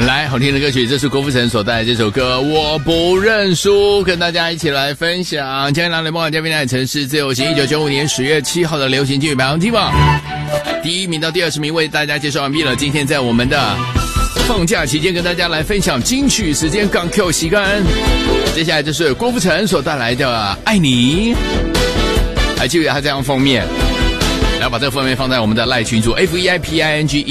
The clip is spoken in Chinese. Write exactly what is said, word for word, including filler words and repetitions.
来，好听的歌曲，这是郭富城所带来这首歌《我不认输》，跟大家一起来分享。今天来联播网嘉宾来城市自由行一九九五年十月七号的流行金曲排行 T 榜，第一名到第二十名为大家介绍完毕了。今天在我们的放假期间跟大家来分享金曲时间港 Q 习惯，接下来就是郭富城所带来的《爱你》，还记得他这样封面，然后把这个封面放在我们的赖群组 F E I P I N G